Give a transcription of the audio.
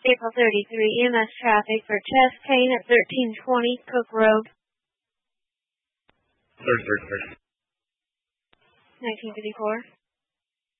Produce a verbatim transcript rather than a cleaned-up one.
April thirty-three, E M S traffic for chest pain at thirteen twenty Cook Road. thirty, thirty, thirty. nineteen fifty-four.